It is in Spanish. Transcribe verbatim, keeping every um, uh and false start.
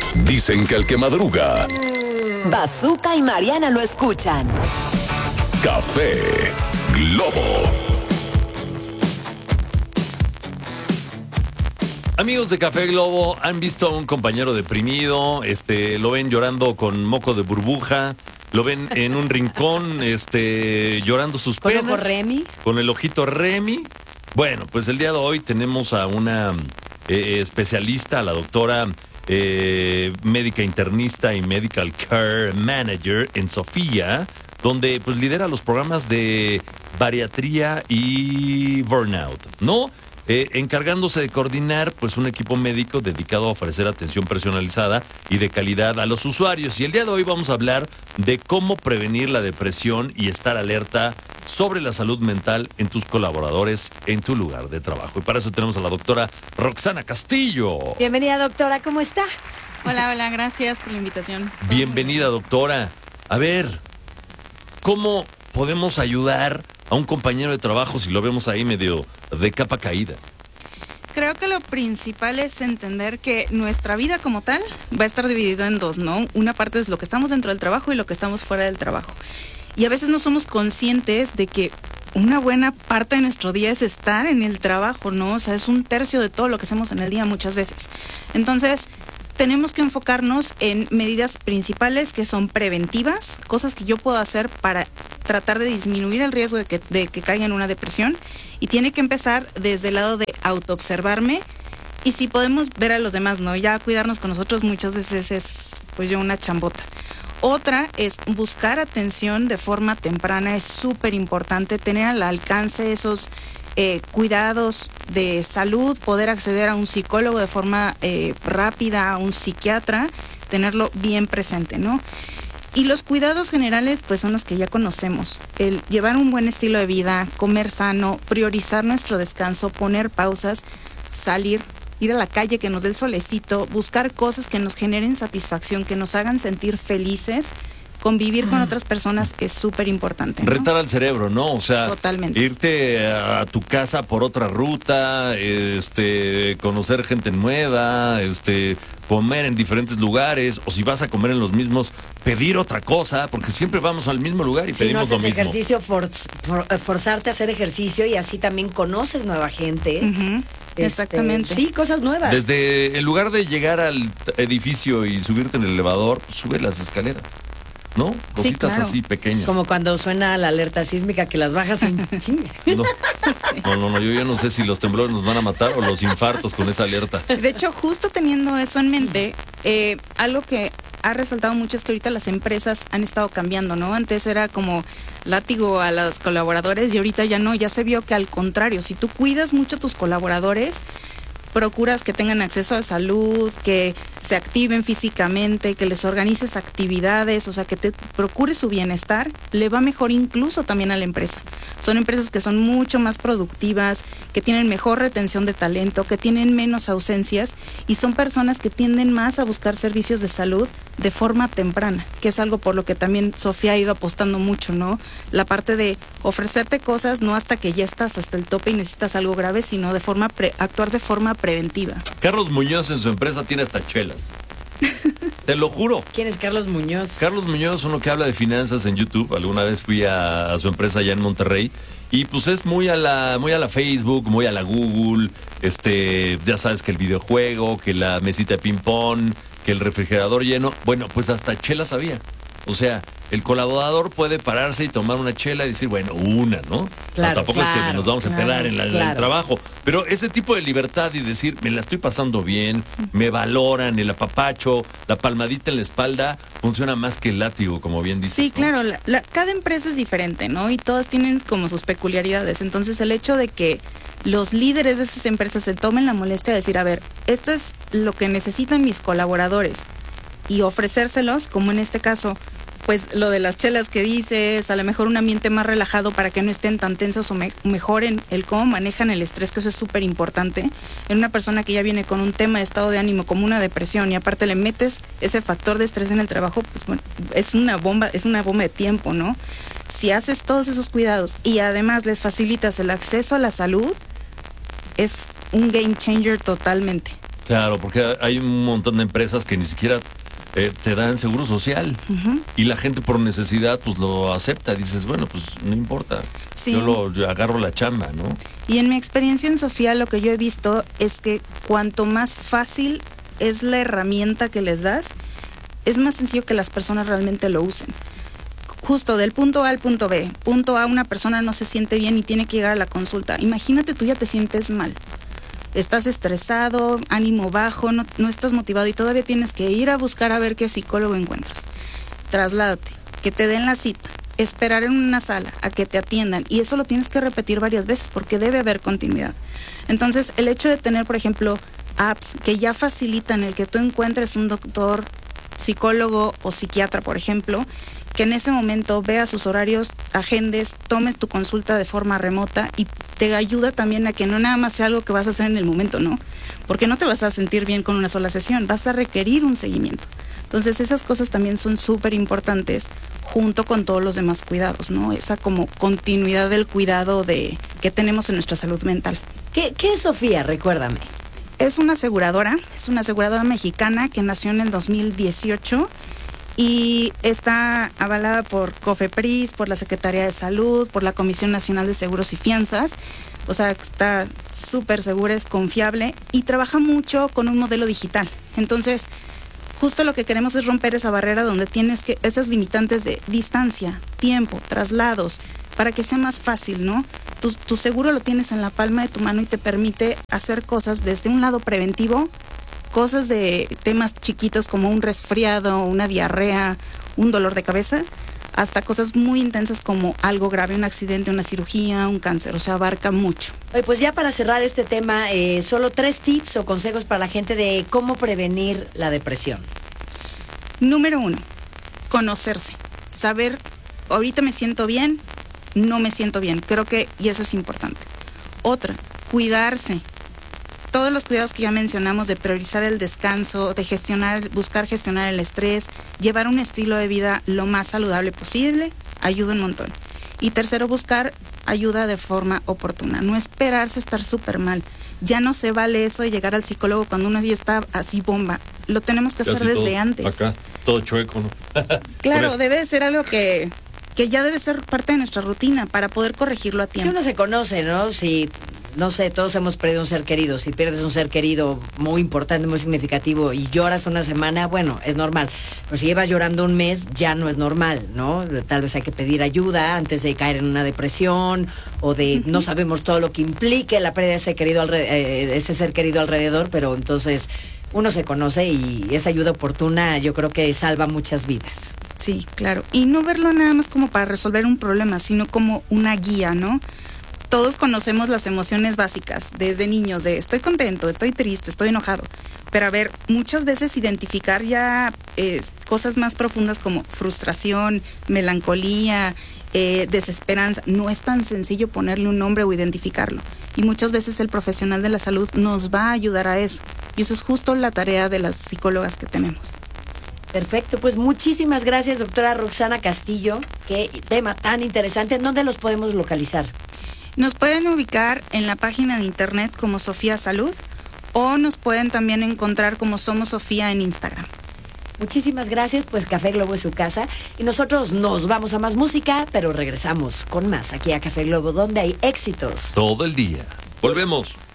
Dicen que el que madruga... Bazooka y Mariana lo escuchan. Café Globo. Amigos de Café Globo, ¿han visto a un compañero deprimido? Este, lo ven llorando con moco de burbuja, lo ven en un rincón, este, llorando sus ¿Con penas. ojo Remy? Con el ojito Remy. Bueno, pues el día de hoy tenemos a una eh, especialista, a la doctora eh, médica internista y medical care manager en Sofía, donde pues lidera los programas de bariatría y burnout, ¿no? Eh, encargándose de coordinar pues un equipo médico dedicado a ofrecer atención personalizada y de calidad a los usuarios. Y el día de hoy vamos a hablar de cómo prevenir la depresión y estar alerta sobre la salud mental en tus colaboradores en tu lugar de trabajo. Y para eso tenemos a la doctora Roxana Castillo. Bienvenida, doctora, ¿cómo está? Hola, hola, gracias por la invitación. Bienvenida, doctora. A ver, ¿cómo podemos ayudar a un compañero de trabajo si lo vemos ahí medio de capa caída? Creo que lo principal es entender que nuestra vida como tal va a estar dividida en dos, ¿no? Una parte es lo que estamos dentro del trabajo y lo que estamos fuera del trabajo. Y a veces no somos conscientes de que una buena parte de nuestro día es estar en el trabajo, ¿no? O sea, es un tercio de todo lo que hacemos en el día muchas veces. Entonces, tenemos que enfocarnos en medidas principales que son preventivas, cosas que yo puedo hacer para tratar de disminuir el riesgo de que, de que caiga en una depresión, y tiene que empezar desde el lado de autoobservarme, y si podemos ver a los demás, ¿no? Ya cuidarnos con nosotros muchas veces es pues yo una chambota. Otra es buscar atención de forma temprana, es súper importante tener al alcance esos Eh, cuidados de salud, poder acceder a un psicólogo de forma eh, rápida, a un psiquiatra, tenerlo bien presente, ¿no? Y los cuidados generales, pues son los que ya conocemos. El llevar un buen estilo de vida, comer sano, priorizar nuestro descanso, poner pausas, salir, ir a la calle que nos dé el solecito, buscar cosas que nos generen satisfacción, que nos hagan sentir felices. Convivir con otras personas es súper importante, ¿no? Retar al cerebro, ¿no? O sea, totalmente. Irte a tu casa por otra ruta, este, conocer gente nueva, este, comer en diferentes lugares, o si vas a comer en los mismos, pedir otra cosa, porque siempre vamos al mismo lugar y si pedimos no lo haces mismo. ejercicio, for, for, forzarte a hacer ejercicio, y así también conoces nueva gente. Uh-huh. Este, Exactamente. Sí, cosas nuevas. Desde, en lugar de llegar al edificio y subirte en el elevador, pues, sube las escaleras, ¿no? Cositas Sí, claro. así pequeñas. Como cuando suena la alerta sísmica que las bajas en chinga. No, no, no, no, yo ya no sé si los temblores nos van a matar o los infartos con esa alerta. De hecho, justo teniendo eso en mente, eh, algo que ha resaltado mucho es que ahorita las empresas han estado cambiando, ¿no? Antes era como látigo a los colaboradores y ahorita ya no, ya se vio que al contrario, si tú cuidas mucho a tus colaboradores, procuras que tengan acceso a salud, que se activen físicamente, que les organices actividades, o sea, que te procures su bienestar, le va mejor incluso también a la empresa. Son empresas que son mucho más productivas, que tienen mejor retención de talento, que tienen menos ausencias, y son personas que tienden más a buscar servicios de salud de forma temprana, que es algo por lo que también Sofía ha ido apostando mucho, ¿no? La parte de ofrecerte cosas no hasta que ya estás hasta el tope y necesitas algo grave, sino de forma pre- actuar de forma preventiva. Carlos Muñoz en su empresa tiene hasta chelas. Te lo juro. ¿Quién es Carlos Muñoz? Carlos Muñoz, uno que habla de finanzas en YouTube. Alguna vez fui a, a su empresa allá en Monterrey y pues es muy a la muy a la Facebook, muy a la Google. Este, ya sabes que el videojuego, que la mesita de ping pong, que el refrigerador lleno. Bueno, pues hasta chelas había. O sea, el colaborador puede pararse y tomar una chela y decir, bueno, una, ¿no? Claro, no tampoco claro, es que nos vamos a claro, quedar en, la, en claro. el trabajo. Pero ese tipo de libertad y decir, me la estoy pasando bien, me valoran, el apapacho, la palmadita en la espalda, funciona más que el látigo, como bien dices. Sí, ¿no? claro, la, la, cada empresa es diferente, ¿no? Y todas tienen como sus peculiaridades. Entonces, el hecho de que los líderes de esas empresas se tomen la molestia de decir, a ver, esto es lo que necesitan mis colaboradores, y ofrecérselos, como en este caso, pues lo de las chelas que dices, a lo mejor un ambiente más relajado para que no estén tan tensos, o me, mejoren el cómo manejan el estrés, que eso es súper importante. En una persona que ya viene con un tema de estado de ánimo como una depresión y aparte le metes ese factor de estrés en el trabajo, pues bueno, es una bomba, es una bomba de tiempo, ¿no? Si haces todos esos cuidados y además les facilitas el acceso a la salud, es un game changer totalmente. Claro, porque hay un montón de empresas que ni siquiera eh, te dan seguro social. Uh-huh. Y la gente por necesidad pues lo acepta. Dices, bueno, pues no importa. Sí. Yo lo yo agarro la chamba, ¿no? Y en mi experiencia en Sofía lo que yo he visto es que cuanto más fácil es la herramienta que les das, es más sencillo que las personas realmente lo usen. Justo del punto A al punto B. Punto A, una persona no se siente bien y tiene que llegar a la consulta. Imagínate, tú ya te sientes mal. Estás estresado, ánimo bajo, no, no estás motivado y todavía tienes que ir a buscar a ver qué psicólogo encuentras. Trasládate, que te den la cita, esperar en una sala a que te atiendan, y eso lo tienes que repetir varias veces porque debe haber continuidad. Entonces, el hecho de tener, por ejemplo, apps que ya facilitan el que tú encuentres un doctor, psicólogo o psiquiatra, por ejemplo, que en ese momento veas sus horarios, agendes, tomes tu consulta de forma remota y te ayuda también a que no nada más sea algo que vas a hacer en el momento, ¿no? Porque no te vas a sentir bien con una sola sesión, vas a requerir un seguimiento. Entonces esas cosas también son súper importantes junto con todos los demás cuidados, ¿no? Esa como continuidad del cuidado de que tenemos en nuestra salud mental. ¿Qué, qué es Sofía? Recuérdame. Es una aseguradora, es una aseguradora mexicana que nació en el dos mil dieciocho y está avalada por COFEPRIS, por la Secretaría de Salud, por la Comisión Nacional de Seguros y Fianzas. O sea, está súper segura, es confiable y trabaja mucho con un modelo digital. Entonces, justo lo que queremos es romper esa barrera donde tienes que, esas limitantes de distancia, tiempo, traslados, para que sea más fácil, ¿no? Tu, tu seguro lo tienes en la palma de tu mano y te permite hacer cosas desde un lado preventivo, cosas de temas chiquitos como un resfriado, una diarrea, un dolor de cabeza, hasta cosas muy intensas como algo grave, un accidente, una cirugía, un cáncer, o sea, abarca mucho. Oye, pues ya para cerrar este tema, eh, solo tres tips o consejos para la gente de cómo prevenir la depresión. Número uno, conocerse, saber, ahorita me siento bien, no me siento bien, creo que, y eso es importante. Otra, cuidarse. Todos los cuidados que ya mencionamos de priorizar el descanso, de gestionar, buscar gestionar el estrés, llevar un estilo de vida lo más saludable posible, ayuda un montón. Y tercero, buscar ayuda de forma oportuna, no esperarse estar súper mal. Ya no se vale eso de llegar al psicólogo cuando uno ya está así bomba. Lo tenemos que hacer Casi desde todo, antes. Acá, todo chueco, ¿no? Claro, debe de ser algo que... que ya debe ser parte de nuestra rutina para poder corregirlo a tiempo. Si uno se conoce, ¿no? Si, no sé, todos hemos perdido un ser querido. Si pierdes un ser querido muy importante, muy significativo y lloras una semana, bueno, es normal. Pero si llevas llorando un mes, ya no es normal, ¿no? Tal vez hay que pedir ayuda antes de caer en una depresión o de uh-huh. no sabemos todo lo que implique la pérdida de ese, querido alre- eh, ese ser querido alrededor, pero entonces uno se conoce y esa ayuda oportuna yo creo que salva muchas vidas. Sí, claro. Y no verlo nada más como para resolver un problema, sino como una guía, ¿no? Todos conocemos las emociones básicas desde niños, de estoy contento, estoy triste, estoy enojado. Pero a ver, muchas veces identificar ya eh, cosas más profundas como frustración, melancolía, eh, desesperanza, no es tan sencillo ponerle un nombre o identificarlo. Y muchas veces el profesional de la salud nos va a ayudar a eso. Y eso es justo la tarea de las psicólogas que tenemos. Perfecto, pues muchísimas gracias, doctora Roxana Castillo. Qué tema tan interesante. ¿En dónde los podemos localizar? Nos pueden ubicar en la página de internet como Sofía Salud o nos pueden también encontrar como Somos Sofía en Instagram. Muchísimas gracias, pues Café Globo es su casa y nosotros nos vamos a más música, pero regresamos con más aquí a Café Globo, donde hay éxitos. Todo el día. Volvemos.